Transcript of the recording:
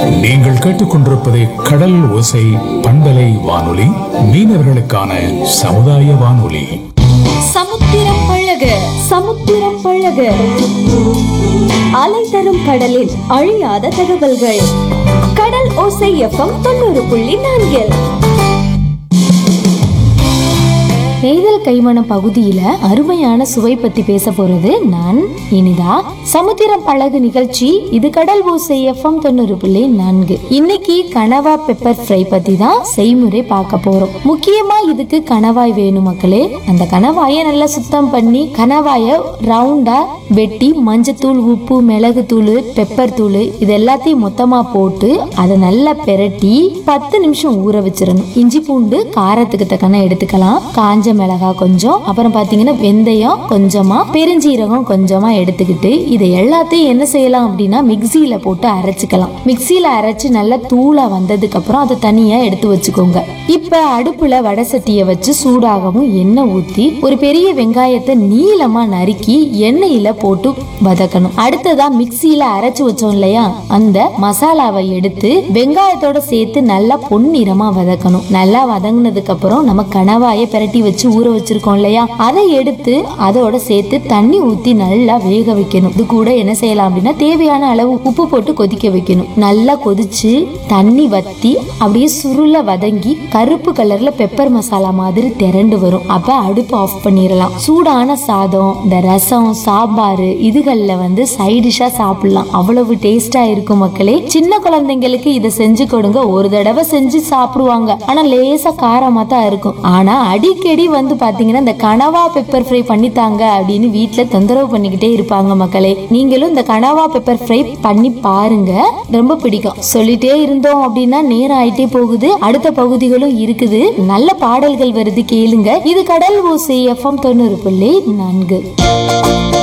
நீங்கள் கேட்டுக்கொண்டிருப்பது கடல் ஓசை பண்பலை வானொலி, மீனவர்களுக்கான சமுதாய வானொலி. சமுத்திரம் பழக சமுத்திரம் பழக, அலை தரும் கடலில் அழியாத தகவல்கள். கடல் ஓசை எஃப்எம் 90.4. நெய்தல் கைமணம் பகுதியில அருமையான சுவை பத்தி பேச போறது நான் இனிதா. சமுத்திரம் பழகு நிகழ்ச்சி இது கடல் ஓசை எஃப்எம் 90.4. இன்னைக்கு கனவா பெப்பர் ஃப்ரை பத்தி தான் செய்முறை பார்க்க போறோம். முக்கியமா இதுக்கு கணவாய் வேணும் மக்களே. அந்த கணவாயை நல்லா சுத்தம் பண்ணி கணவாயை ரவுண்டா வெட்டி மஞ்சத்தூள், உப்பு, மிளகு தூள், பெப்பர் தூள் இது எல்லாத்தையும் மொத்தமா போட்டு அதை நல்லா பெரட்டி 10 நிமிஷம் ஊற வச்சிடணும். இஞ்சி பூண்டு காரத்துக்கு தக்கன எடுத்துக்கலாம். காஞ்ச மிளகாய் கொஞ்சம், அப்புறம் பாத்தீங்கன்னா வெந்தயம் கொஞ்சமா, பெருஞ்சீரகம் கொஞ்சமா எடுத்துக்கிட்டு இதை எல்லாத்தையும் என்ன செய்யலாம் அப்படின்னா மிக்சியில போட்டு அரைச்சுக்கலாம். மிக்சியில அரைச்சு நல்லா தூளா வந்ததுக்கு அப்புறம் அதை தனியா எடுத்து வச்சுக்கோங்க. இப்ப அடுப்புல வடை சட்டியை வச்சு சூடாகவும் எண்ணெய் ஊத்தி ஒரு பெரிய வெங்காயத்தை நீளமா நறுக்கி எண்ணெயில போட்டு வதக்கணும். அடுத்ததா மிக்சியில அரைச்சு வச்சோம் இல்லையா, அந்த மசாலாவை எடுத்து வெங்காயத்தோட சேர்த்து நல்லா பொன்னிறமா வதக்கணும். நல்லா வதங்கினதுக்கு அப்புறம் நம்ம கணவாயை பிரட்டி வச்சு ஊற வச்சிருக்கோம் இல்லையா, அதை எடுத்து அதோட சேர்த்து தண்ணி ஊத்தி நல்லா வேக வைக்கணும். இது கூட என்ன செய்யலாம் அப்படின்னா தேவையான அளவு உப்பு போட்டு கொதிக்க வைக்கணும். நல்லா கொதிச்சு தண்ணி வத்தி அப்படியே சுருள வதங்கி கருப்பு கலர்ல பெப்பர் மசாலா மாதிரி திரண்டு வரும். அப்ப அடுப்பு ஆஃப் பண்ணிடலாம். சூடான சாதம், இந்த ரசம், சாம்பார் இதுகள்ல வந்து சைடிஷா சாப்பிடலாம். அவ்வளவு டேஸ்டா இருக்கும் மக்களே. சின்ன குழந்தைங்களுக்கு இதை செஞ்சு கொடுங்க. ஒரு தடவை செஞ்சு சாப்பிடுவாங்க, ஆனா லேசா காரமா தான் இருக்கும். ஆனா அடிக்கடி வந்து பாத்தீங்கன்னா இந்த கனவா பெப்பர் ஃப்ரை பண்ணித்தாங்க அப்படின்னு வீட்டுல தொந்தரவு பண்ணிக்கிட்டே இருப்பாங்க மக்களே. நீங்களும் இந்த கனவா பெப்பர் ஃப்ரை பண்ணி பாருங்க, ரொம்ப பிடிக்கும். சொல்லிட்டே இருந்தோம் அப்படின்னா நேரம் ஆயிட்டே போகுது. அடுத்த பகுதிகளும் இருக்குது. நல்ல பாடல்கள் வருது, கேளுங்க. இது கடல் ஓசை எஃப்எம் 90.4.